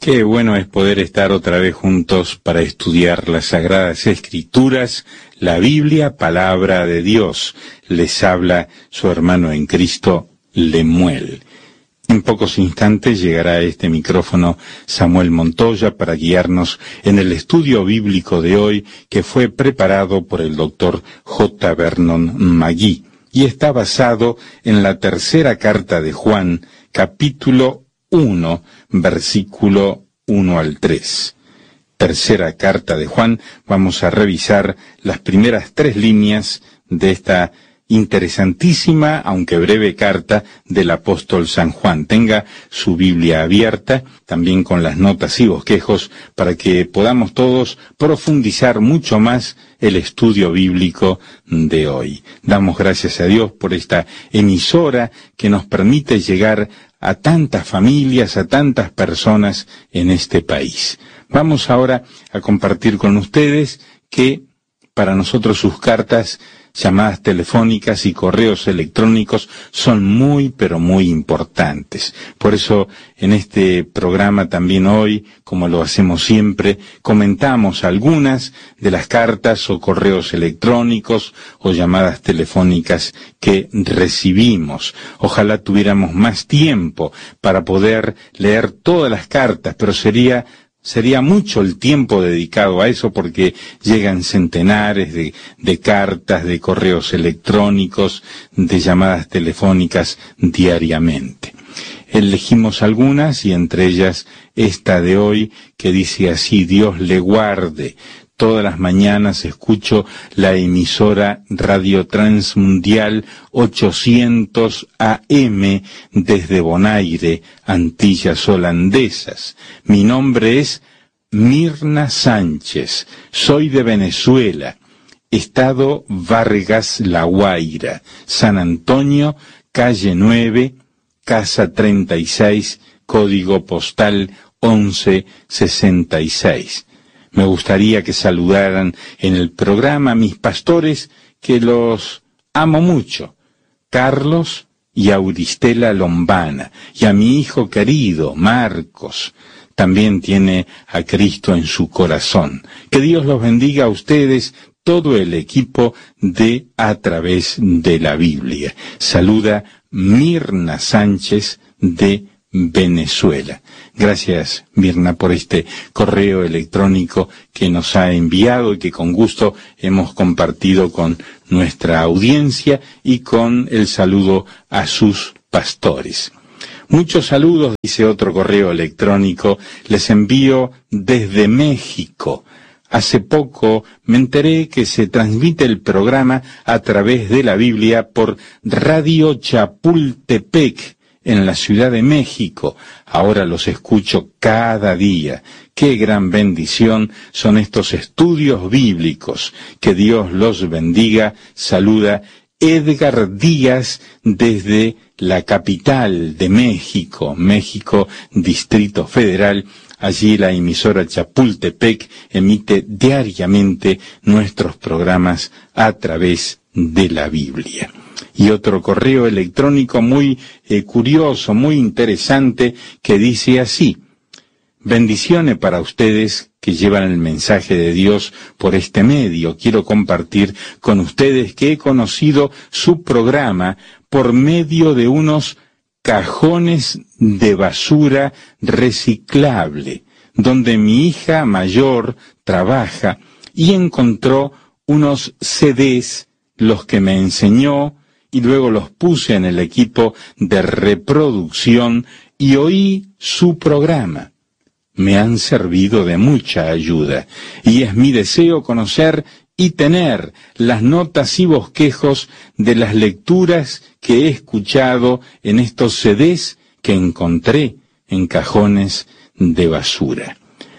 Qué bueno es poder estar otra vez juntos para estudiar las Sagradas Escrituras, la Biblia, palabra de Dios. Les habla su hermano en Cristo, Lemuel. En pocos instantes llegará a este micrófono Samuel Montoya para guiarnos en el estudio bíblico de hoy, que fue preparado por el doctor J. Vernon Magui y está basado en la tercera carta de Juan, capítulo 1, versículo 1 al 3. Tercera carta de Juan, vamos a revisar las primeras 3 líneas de esta interesantísima, aunque breve carta del apóstol San Juan. Tenga su Biblia abierta, también con las notas y bosquejos, para que podamos todos profundizar mucho más el estudio bíblico de hoy. Damos gracias a Dios por esta emisora que nos permite llegar a tantas familias, a tantas personas en este país. Vamos ahora a compartir con ustedes que para nosotros sus cartas, llamadas telefónicas y correos electrónicos son muy, pero muy importantes. Por eso, en este programa también hoy, como lo hacemos siempre, comentamos algunas de las cartas o correos electrónicos o llamadas telefónicas que recibimos. Ojalá tuviéramos más tiempo para poder leer todas las cartas, pero sería mucho el tiempo dedicado a eso porque llegan centenares de cartas, de correos electrónicos, de llamadas telefónicas diariamente. Elegimos algunas y entre ellas esta de hoy que dice así: Dios le guarde. Todas las mañanas escucho la emisora Radio Transmundial 800 AM desde Bonaire, Antillas Holandesas. Mi nombre es Mirna Sánchez, soy de Venezuela, Estado Vargas La Guaira, San Antonio, calle 9, casa 36, código postal 1166. Me gustaría que saludaran en el programa a mis pastores, que los amo mucho, Carlos y Auristela Lombana, y a mi hijo querido, Marcos. También tiene a Cristo en su corazón. Que Dios los bendiga a ustedes, todo el equipo de A Través de la Biblia. Saluda Mirna Sánchez de Venezuela. Gracias, Mirna, por este correo electrónico que nos ha enviado y que con gusto hemos compartido con nuestra audiencia y con el saludo a sus pastores. Muchos saludos, dice otro correo electrónico, les envío desde México. Hace poco me enteré que se transmite el programa A Través de la Biblia por Radio Chapultepec, en la Ciudad de México. Ahora los escucho cada día. Qué gran bendición son estos estudios bíblicos. Que Dios los bendiga. Saluda Edgar Díaz desde la capital de México, Distrito Federal. Allí la emisora Chapultepec emite diariamente nuestros programas a través de la Biblia. Y otro correo electrónico muy curioso, muy interesante, que dice así: bendiciones para ustedes que llevan el mensaje de Dios por este medio. Quiero compartir con ustedes que he conocido su programa por medio de unos cajones de basura reciclable, donde mi hija mayor trabaja, y encontró unos CDs, los que me enseñó, y luego los puse en el equipo de reproducción y oí su programa. Me han servido de mucha ayuda y es mi deseo conocer y tener las notas y bosquejos de las lecturas que he escuchado en estos CDs que encontré en cajones de basura.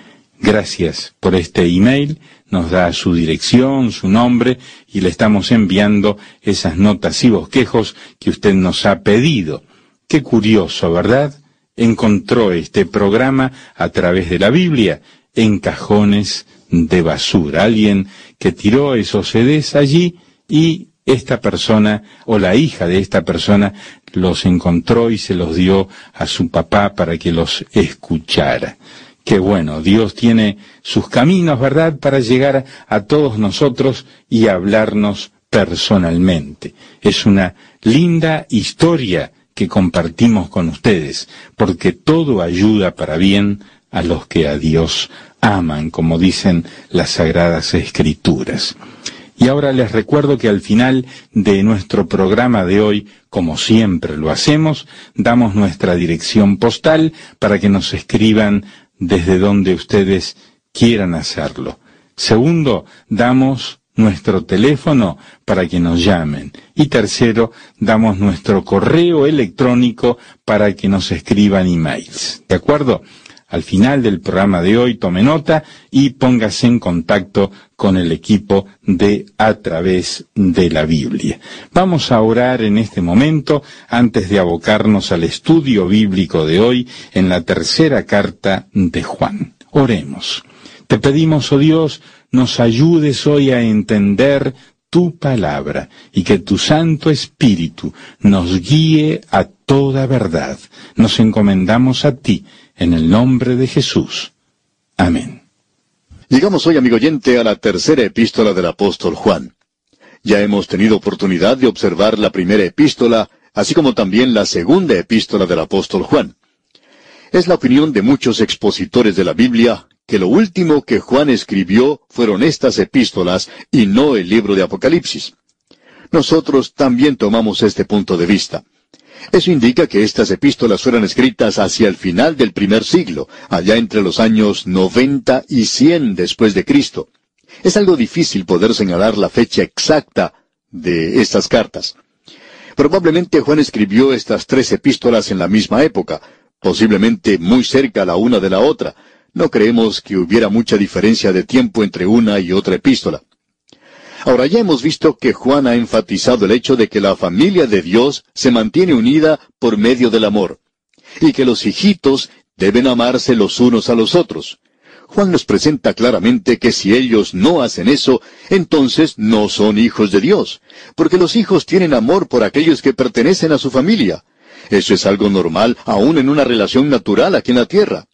Gracias por este email. Nos da su dirección, su nombre, y le estamos enviando esas notas y bosquejos que usted nos ha pedido. Qué curioso, ¿verdad? Encontró este programa a través de la Biblia en cajones de basura. Alguien que tiró esos CDs allí y esta persona, o la hija de esta persona, los encontró y se los dio a su papá para que los escuchara. que bueno, Dios tiene sus caminos, ¿verdad?, para llegar a todos nosotros y hablarnos personalmente. Es una linda historia que compartimos con ustedes, porque todo ayuda para bien a los que a Dios aman, como dicen las Sagradas Escrituras. Y ahora les recuerdo que al final de nuestro programa de hoy, como siempre lo hacemos, damos nuestra dirección postal para que nos escriban desde donde ustedes quieran hacerlo. Segundo, damos nuestro teléfono para que nos llamen. Y tercero, damos nuestro correo electrónico para que nos escriban emails. ¿De acuerdo? Al final del programa de hoy, tome nota y póngase en contacto con el equipo de A Través de la Biblia. Vamos a orar en este momento antes de abocarnos al estudio bíblico de hoy en la tercera carta de Juan. Oremos. Te pedimos, oh Dios, nos ayudes hoy a entender tu palabra y que tu Santo Espíritu nos guíe a toda verdad. Nos encomendamos a ti, en el nombre de Jesús. Amén. Llegamos hoy, amigo oyente, a la tercera epístola del apóstol Juan. Ya hemos tenido oportunidad de observar la primera epístola, así como también la segunda epístola del apóstol Juan. Es la opinión de muchos expositores de la Biblia que lo último que Juan escribió fueron estas epístolas y no el libro de Apocalipsis. Nosotros también tomamos este punto de vista. Eso indica que estas epístolas fueron escritas hacia el final del primer siglo, allá entre los años 90 y 100 después de Cristo. Es algo difícil poder señalar la fecha exacta de estas cartas. Probablemente Juan escribió estas tres epístolas en la misma época, posiblemente muy cerca la una de la otra. No creemos que hubiera mucha diferencia de tiempo entre una y otra epístola. Ahora, ya hemos visto que Juan ha enfatizado el hecho de que la familia de Dios se mantiene unida por medio del amor, y que los hijitos deben amarse los unos a los otros. Juan nos presenta claramente que si ellos no hacen eso, entonces no son hijos de Dios, porque los hijos tienen amor por aquellos que pertenecen a su familia. Eso es algo normal, aún en una relación natural aquí en la tierra.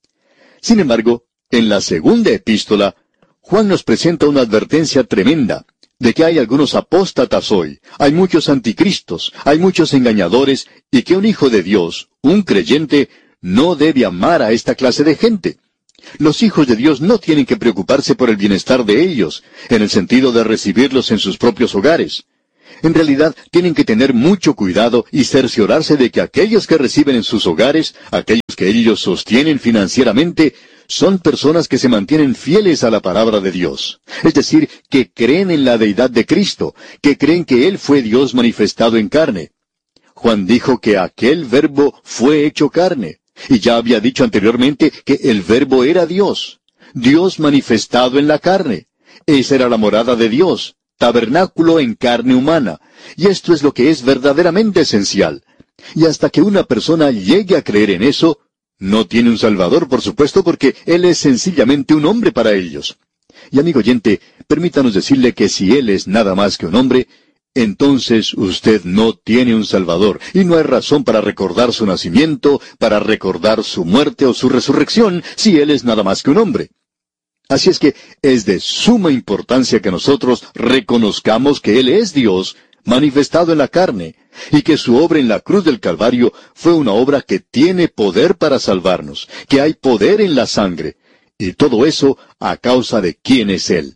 Sin embargo, en la segunda epístola, Juan nos presenta una advertencia tremenda de que hay algunos apóstatas hoy, hay muchos anticristos, hay muchos engañadores, y que un hijo de Dios, un creyente, no debe amar a esta clase de gente. Los hijos de Dios no tienen que preocuparse por el bienestar de ellos, en el sentido de recibirlos en sus propios hogares. En realidad, tienen que tener mucho cuidado y cerciorarse de que aquellos que reciben en sus hogares, aquellos que ellos sostienen financieramente, son personas que se mantienen fieles a la palabra de Dios. Es decir, que creen en la deidad de Cristo, que creen que Él fue Dios manifestado en carne. Juan dijo que aquel verbo fue hecho carne, y ya había dicho anteriormente que el verbo era Dios, Dios manifestado en la carne. Esa era la morada de Dios, tabernáculo en carne humana, y esto es lo que es verdaderamente esencial. Y hasta que una persona llegue a creer en eso, no tiene un Salvador, por supuesto, porque Él es sencillamente un hombre para ellos. Y amigo oyente, permítanos decirle que si Él es nada más que un hombre, entonces usted no tiene un Salvador, y no hay razón para recordar su nacimiento, para recordar su muerte o su resurrección, si Él es nada más que un hombre. Así es que es de suma importancia que nosotros reconozcamos que Él es Dios, manifestado en la carne, y que su obra en la cruz del Calvario fue una obra que tiene poder para salvarnos, que hay poder en la sangre, y todo eso a causa de quién es Él.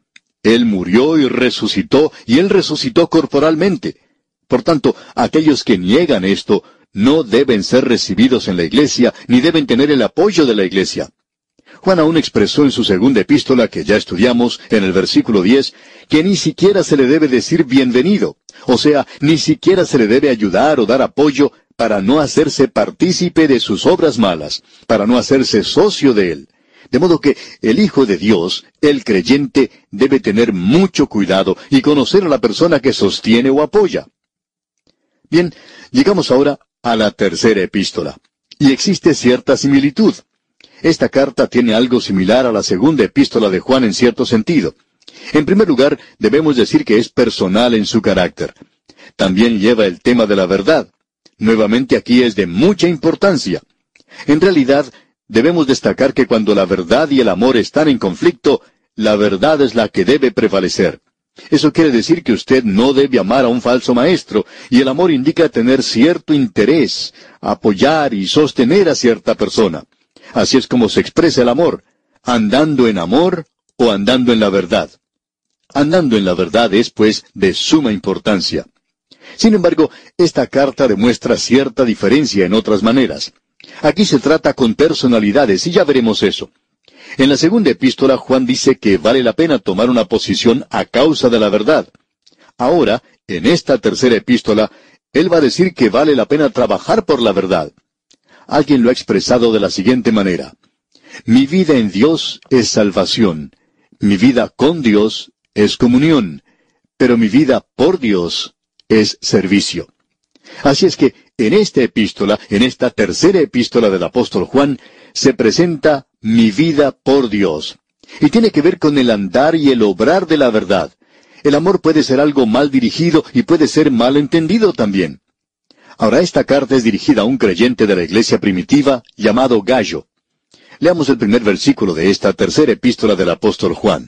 Él murió y Él resucitó corporalmente. Por tanto, aquellos que niegan esto no deben ser recibidos en la iglesia, ni deben tener el apoyo de la iglesia. Juan aún expresó en su segunda epístola, que ya estudiamos, en el versículo 10, que ni siquiera se le debe decir bienvenido, o sea, ni siquiera se le debe ayudar o dar apoyo para no hacerse partícipe de sus obras malas, para no hacerse socio de él. De modo que el Hijo de Dios, el creyente, debe tener mucho cuidado y conocer a la persona que sostiene o apoya. Bien, llegamos ahora a la tercera epístola, y existe cierta similitud. Esta carta tiene algo similar a la segunda epístola de Juan en cierto sentido. En primer lugar, debemos decir que es personal en su carácter. También lleva el tema de la verdad. Nuevamente aquí es de mucha importancia. En realidad, debemos destacar que cuando la verdad y el amor están en conflicto, la verdad es la que debe prevalecer. Eso quiere decir que usted no debe amar a un falso maestro, y el amor indica tener cierto interés, apoyar y sostener a cierta persona. Así es como se expresa el amor, andando en amor o andando en la verdad. Andando en la verdad es, pues, de suma importancia. Sin embargo, esta carta demuestra cierta diferencia en otras maneras. Aquí se trata con personalidades, y ya veremos eso. En la segunda epístola, Juan dice que vale la pena tomar una posición a causa de la verdad. Ahora, en esta tercera epístola, él va a decir que vale la pena trabajar por la verdad. Alguien lo ha expresado de la siguiente manera: mi vida en Dios es salvación, mi vida con Dios es comunión, pero mi vida por Dios es servicio. Así es que, en esta epístola, en esta tercera epístola del apóstol Juan, se presenta mi vida por Dios. Y tiene que ver con el andar y el obrar de la verdad. El amor puede ser algo mal dirigido y puede ser mal entendido también. Ahora, esta carta es dirigida a un creyente de la iglesia primitiva llamado Gallo. Leamos el primer versículo de esta tercera epístola del apóstol Juan.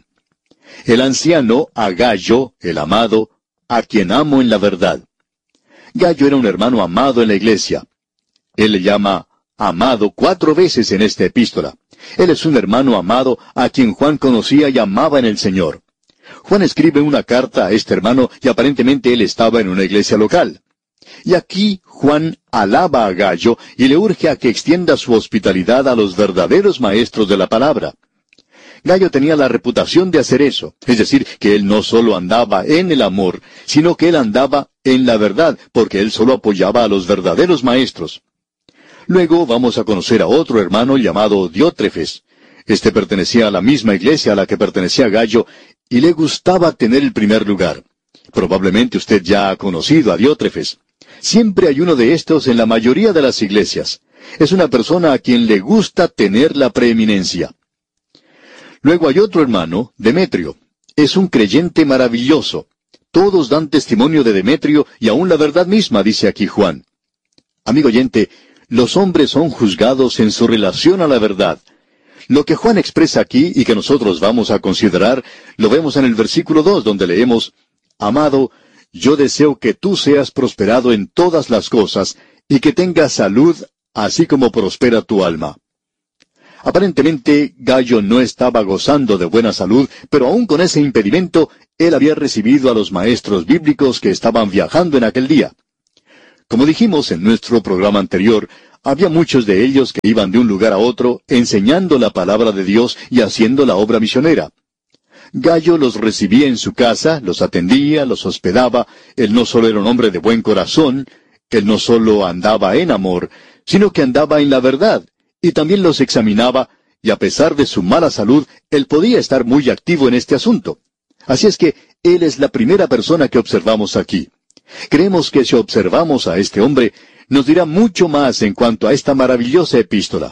El anciano a Gallo, el amado, a quien amo en la verdad. Gallo era un hermano amado en la iglesia. Él le llama amado 4 veces en esta epístola. Él es un hermano amado a quien Juan conocía y amaba en el Señor. Juan escribe una carta a este hermano y aparentemente él estaba en una iglesia local. Y aquí Juan alaba a Gallo y le urge a que extienda su hospitalidad a los verdaderos maestros de la palabra. Gallo tenía la reputación de hacer eso, es decir, que él no solo andaba en el amor, sino que él andaba en la verdad, porque él solo apoyaba a los verdaderos maestros. Luego vamos a conocer a otro hermano llamado Diótrefes. Este pertenecía a la misma iglesia a la que pertenecía Gallo, y le gustaba tener el primer lugar. Probablemente usted ya ha conocido a Diótrefes. Siempre hay uno de estos en la mayoría de las iglesias. Es una persona a quien le gusta tener la preeminencia. Luego hay otro hermano, Demetrio. Es un creyente maravilloso. Todos dan testimonio de Demetrio y aún la verdad misma, dice aquí Juan. Amigo oyente, los hombres son juzgados en su relación a la verdad. Lo que Juan expresa aquí y que nosotros vamos a considerar, lo vemos en el versículo 2, donde leemos: Amado, yo deseo que tú seas prosperado en todas las cosas y que tengas salud, así como prospera tu alma. Aparentemente, Gallo no estaba gozando de buena salud, pero aún con ese impedimento, él había recibido a los maestros bíblicos que estaban viajando en aquel día. Como dijimos en nuestro programa anterior, había muchos de ellos que iban de un lugar a otro, enseñando la palabra de Dios y haciendo la obra misionera. Gallo los recibía en su casa, los atendía, los hospedaba. Él no solo era un hombre de buen corazón, él no solo andaba en amor, sino que andaba en la verdad, y también los examinaba, y a pesar de su mala salud, él podía estar muy activo en este asunto. Así es que él es la primera persona que observamos aquí. Creemos que si observamos a este hombre, nos dirá mucho más en cuanto a esta maravillosa epístola.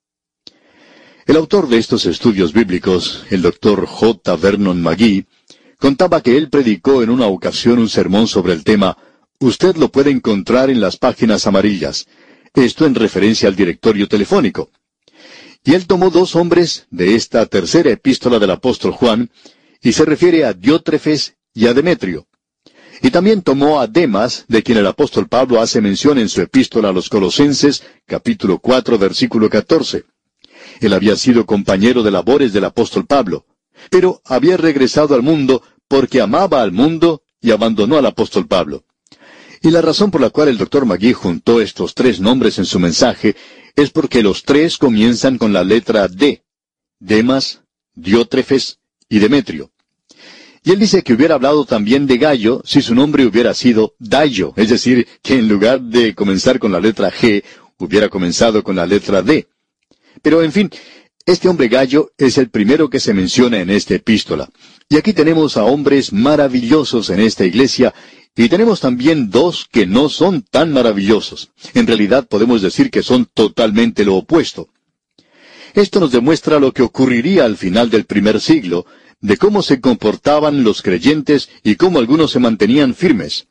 El autor de estos estudios bíblicos, el Dr. J. Vernon McGee, contaba que él predicó en una ocasión un sermón sobre el tema. Usted lo puede encontrar en las páginas amarillas. Esto en referencia al directorio telefónico. Y él tomó 2 hombres de esta tercera epístola del apóstol Juan, y se refiere a Diótrefes y a Demetrio. Y también tomó a Demas, de quien el apóstol Pablo hace mención en su epístola a los Colosenses, capítulo 4, versículo 14. Él había sido compañero de labores del apóstol Pablo, pero había regresado al mundo porque amaba al mundo y abandonó al apóstol Pablo. Y la razón por la cual el Dr. McGee juntó estos 3 nombres en su mensaje es porque los 3 comienzan con la letra D: Demas, Diótrefes y Demetrio. Y él dice que hubiera hablado también de Gallo si su nombre hubiera sido Dayo, es decir, que en lugar de comenzar con la letra G, hubiera comenzado con la letra D. Pero en fin, este hombre Gallo es el primero que se menciona en esta epístola. Y aquí tenemos a hombres maravillosos en esta iglesia, y tenemos también 2 que no son tan maravillosos. En realidad podemos decir que son totalmente lo opuesto. Esto nos demuestra lo que ocurriría al final del primer siglo, de cómo se comportaban los creyentes y cómo algunos se mantenían firmes.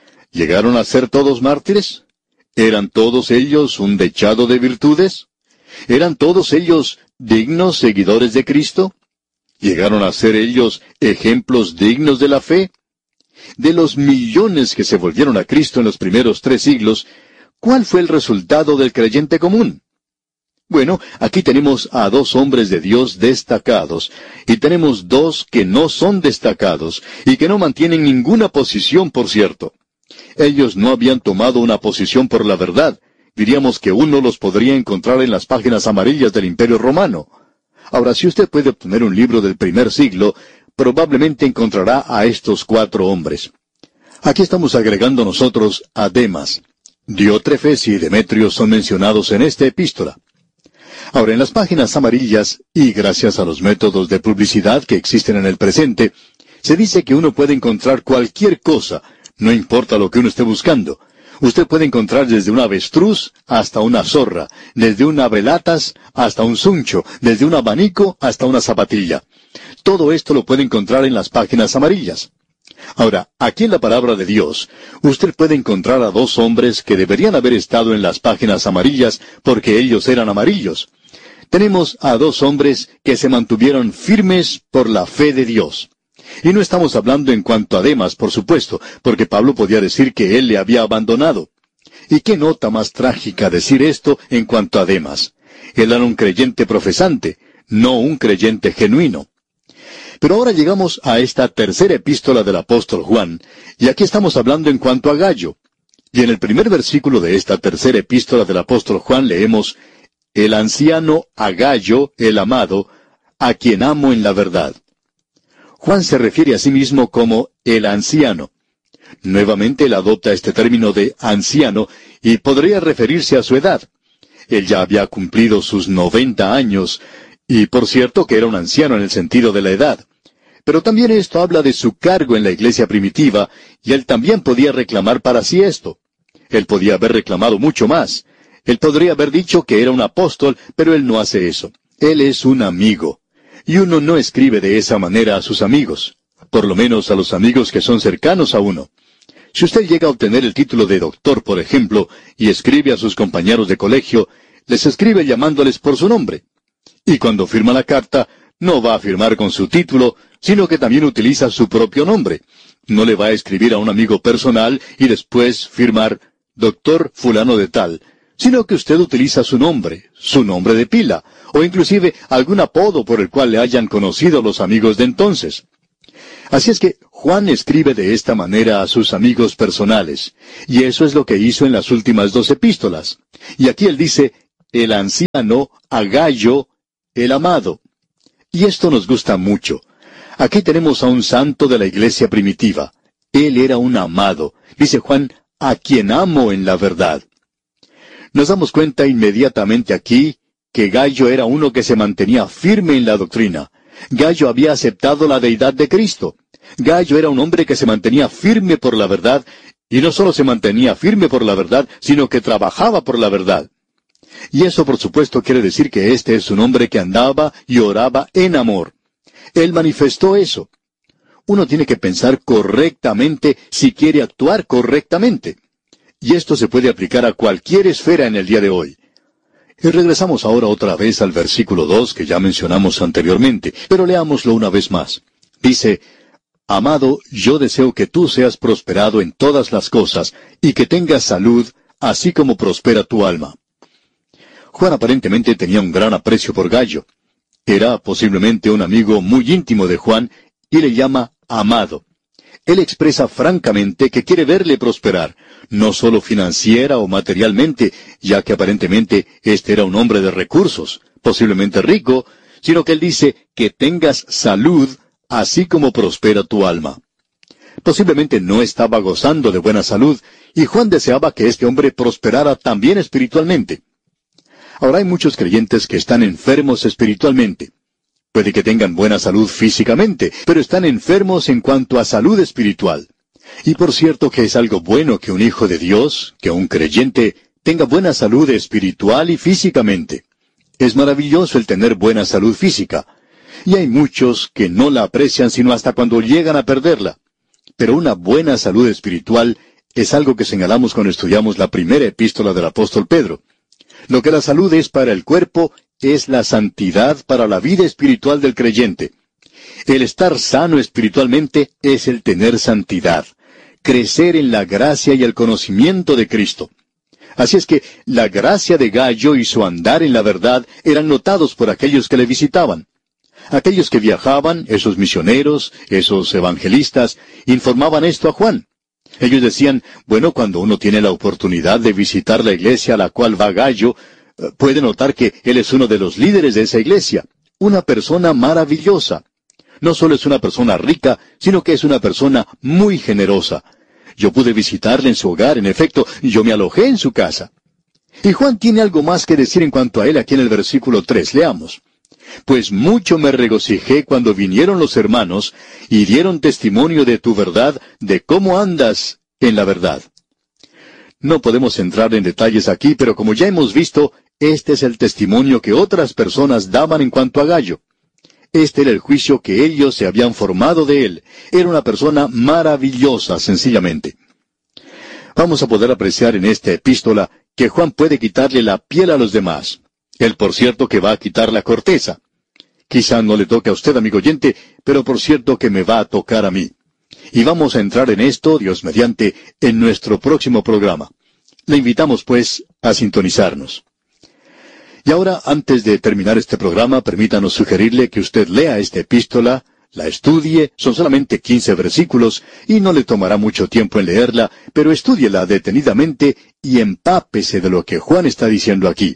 ¿Llegaron a ser todos mártires? ¿Eran todos ellos un dechado de virtudes? ¿Eran todos ellos dignos seguidores de Cristo? ¿Llegaron a ser ellos ejemplos dignos de la fe? De los millones que se volvieron a Cristo en los primeros 3 siglos, ¿cuál fue el resultado del creyente común? Bueno, aquí tenemos a 2 hombres de Dios destacados, y tenemos 2 que no son destacados, y que no mantienen ninguna posición, por cierto. Ellos no habían tomado una posición por la verdad. Diríamos que uno los podría encontrar en las páginas amarillas del Imperio Romano. Ahora, si usted puede obtener un libro del primer siglo, probablemente encontrará a estos 4 hombres. Aquí estamos agregando nosotros a Demas. Diótrefes y Demetrio son mencionados en esta epístola. Ahora, en las páginas amarillas, y gracias a los métodos de publicidad que existen en el presente, se dice que uno puede encontrar cualquier cosa, no importa lo que uno esté buscando. Usted puede encontrar desde un avestruz hasta una zorra, desde un abelatas hasta un zuncho, desde un abanico hasta una zapatilla. Todo esto lo puede encontrar en las páginas amarillas. Ahora, aquí en la palabra de Dios, usted puede encontrar a 2 hombres que deberían haber estado en las páginas amarillas porque ellos eran amarillos. Tenemos a 2 hombres que se mantuvieron firmes por la fe de Dios. Y no estamos hablando en cuanto a Demas, por supuesto, porque Pablo podía decir que él le había abandonado. ¿Y qué nota más trágica decir esto en cuanto a Demas? Él era un creyente profesante, no un creyente genuino. Pero ahora llegamos a esta tercera epístola del apóstol Juan, y aquí estamos hablando en cuanto a Gayo. Y en el primer versículo de esta tercera epístola del apóstol Juan leemos: el anciano a Gayo, el amado, a quien amo en la verdad. Juan se refiere a sí mismo como el anciano. Nuevamente él adopta este término de anciano y podría referirse a su edad. Él ya había cumplido sus 90 años, y por cierto que era un anciano en el sentido de la edad. Pero también esto habla de su cargo en la iglesia primitiva, y él también podía reclamar para sí esto. Él podía haber reclamado mucho más. Él podría haber dicho que era un apóstol, pero él no hace eso. Él es un amigo. Y uno no escribe de esa manera a sus amigos, por lo menos a los amigos que son cercanos a uno. Si usted llega a obtener el título de doctor, por ejemplo, y escribe a sus compañeros de colegio, les escribe llamándoles por su nombre. Y cuando firma la carta, no va a firmar con su título, sino que también utiliza su propio nombre. No le va a escribir a un amigo personal y después firmar doctor fulano de tal, sino que usted utiliza su nombre de pila, o inclusive algún apodo por el cual le hayan conocido los amigos de entonces. Así es que Juan escribe de esta manera a sus amigos personales, y eso es lo que hizo en las últimas 2 epístolas. Y aquí él dice, el anciano a Gayo, el amado. Y esto nos gusta mucho. Aquí tenemos a un santo de la iglesia primitiva. Él era un amado. Dice Juan, a quien amo en la verdad. Nos damos cuenta inmediatamente aquí que Gayo era uno que se mantenía firme en la doctrina. Gayo había aceptado la deidad de Cristo. Gayo era un hombre que se mantenía firme por la verdad, y no solo se mantenía firme por la verdad, sino que trabajaba por la verdad. Y eso, por supuesto, quiere decir que este es un hombre que andaba y oraba en amor. Él manifestó eso. Uno tiene que pensar correctamente si quiere actuar correctamente. Y esto se puede aplicar a cualquier esfera en el día de hoy. Y regresamos ahora otra vez al versículo 2 que ya mencionamos anteriormente, pero leámoslo una vez más. Dice, amado, yo deseo que tú seas prosperado en todas las cosas y que tengas salud, así como prospera tu alma. Juan aparentemente tenía un gran aprecio por Gayo. Era posiblemente un amigo muy íntimo de Juan y le llama amado. Él expresa francamente que quiere verle prosperar, no solo financiera o materialmente, ya que aparentemente este era un hombre de recursos, posiblemente rico, sino que él dice que tengas salud, así como prospera tu alma. Posiblemente no estaba gozando de buena salud, y Juan deseaba que este hombre prosperara también espiritualmente. Ahora hay muchos creyentes que están enfermos espiritualmente. Puede que tengan buena salud físicamente, pero están enfermos en cuanto a salud espiritual. Y por cierto que es algo bueno que un hijo de Dios, que un creyente, tenga buena salud espiritual y físicamente. Es maravilloso el tener buena salud física. Y hay muchos que no la aprecian sino hasta cuando llegan a perderla. Pero una buena salud espiritual es algo que señalamos cuando estudiamos la primera epístola del apóstol Pedro. Lo que la salud es para el cuerpo, es la santidad para la vida espiritual del creyente. El estar sano espiritualmente es el tener santidad, crecer en la gracia y el conocimiento de Cristo. Así es que la gracia de Gallo y su andar en la verdad eran notados por aquellos que le visitaban. Aquellos que viajaban, esos misioneros, esos evangelistas, informaban esto a Juan. Ellos decían, bueno, cuando uno tiene la oportunidad de visitar la iglesia a la cual va Gallo, puede notar que él es uno de los líderes de esa iglesia, una persona maravillosa. No solo es una persona rica, sino que es una persona muy generosa. Yo pude visitarle en su hogar, en efecto, yo me alojé en su casa. Y Juan tiene algo más que decir en cuanto a él aquí en el versículo 3. Leamos. Pues mucho me regocijé cuando vinieron los hermanos y dieron testimonio de tu verdad, de cómo andas en la verdad. No podemos entrar en detalles aquí, pero como ya hemos visto, este es el testimonio que otras personas daban en cuanto a Gallo. Este era el juicio que ellos se habían formado de él. Era una persona maravillosa, sencillamente. Vamos a poder apreciar en esta epístola que Juan puede quitarle la piel a los demás. Él, por cierto, que va a quitar la corteza. Quizá no le toque a usted, amigo oyente, pero por cierto que me va a tocar a mí. Y vamos a entrar en esto, Dios mediante, en nuestro próximo programa. Le invitamos, pues, a sintonizarnos. Y ahora, antes de terminar este programa, permítanos sugerirle que usted lea esta epístola, la estudie, son solamente 15 versículos, y no le tomará mucho tiempo en leerla, pero estúdiela detenidamente y empápese de lo que Juan está diciendo aquí.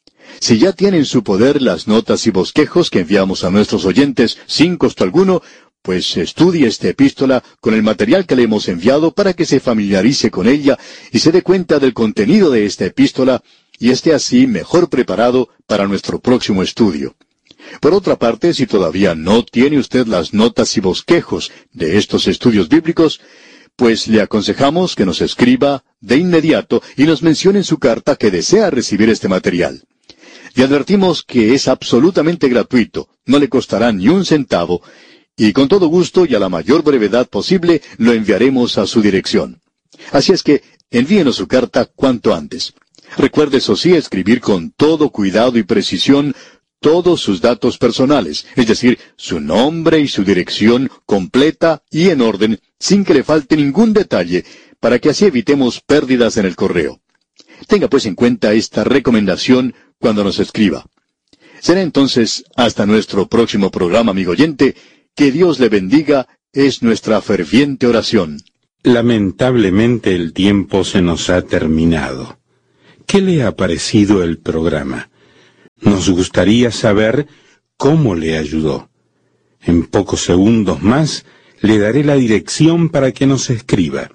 Si ya tiene en su poder las notas y bosquejos que enviamos a nuestros oyentes sin costo alguno, pues estudie esta epístola con el material que le hemos enviado para que se familiarice con ella y se dé cuenta del contenido de esta epístola y esté así mejor preparado para nuestro próximo estudio. Por otra parte, si todavía no tiene usted las notas y bosquejos de estos estudios bíblicos, pues le aconsejamos que nos escriba de inmediato y nos mencione en su carta que desea recibir este material. Le advertimos que es absolutamente gratuito, no le costará ni un centavo, y con todo gusto y a la mayor brevedad posible lo enviaremos a su dirección. Así es que envíenos su carta cuanto antes. Recuerde, eso sí, escribir con todo cuidado y precisión todos sus datos personales, es decir, su nombre y su dirección completa y en orden, sin que le falte ningún detalle, para que así evitemos pérdidas en el correo. Tenga pues en cuenta esta recomendación cuando nos escriba. Será entonces hasta nuestro próximo programa, amigo oyente. Que Dios le bendiga, es nuestra ferviente oración. Lamentablemente el tiempo se nos ha terminado. ¿Qué le ha parecido el programa? Nos gustaría saber cómo le ayudó. En pocos segundos más le daré la dirección para que nos escriba.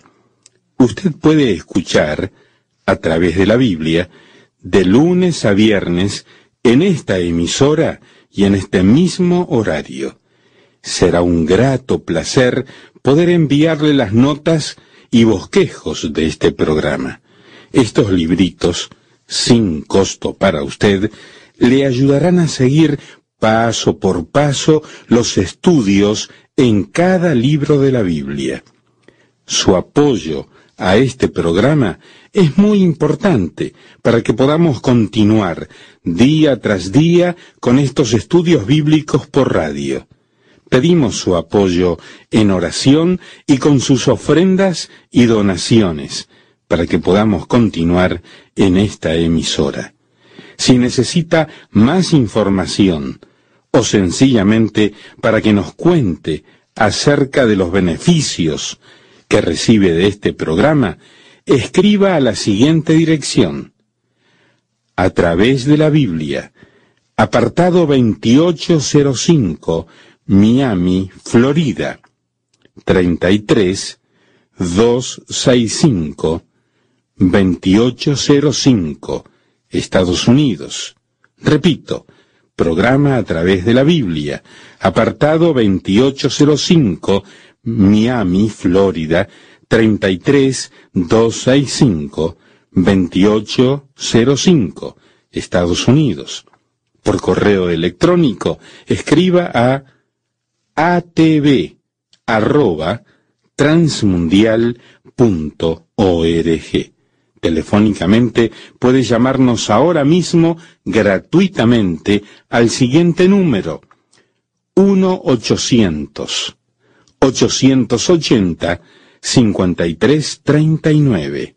Usted puede escuchar, a través de la Biblia, de lunes a viernes, en esta emisora y en este mismo horario. Será un grato placer poder enviarle las notas y bosquejos de este programa. Estos libritos, sin costo para usted, le ayudarán a seguir paso por paso los estudios en cada libro de la Biblia. Su apoyo a este programa es muy importante para que podamos continuar día tras día con estos estudios bíblicos por radio. Pedimos su apoyo en oración y con sus ofrendas y donaciones para que podamos continuar en esta emisora. Si necesita más información o sencillamente para que nos cuente acerca de los beneficios que recibe de este programa, escriba a la siguiente dirección: A través de la Biblia, apartado 2805, Miami, Florida, 33265, 2805, Estados Unidos. Repito, programa A través de la Biblia, apartado 2805, Miami, Florida, 33265, 2805, Estados Unidos. Por correo electrónico, escriba a atv@transmundial.org. Telefónicamente puede llamarnos ahora mismo gratuitamente al siguiente número: 1-800-880-5339.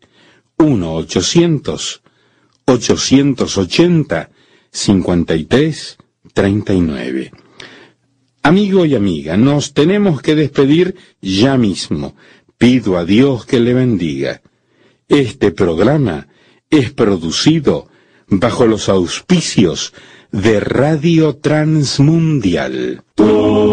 1-800-880-5339. Amigo y amiga, nos tenemos que despedir ya mismo. Pido a Dios que le bendiga. Este programa es producido bajo los auspicios de Radio Transmundial.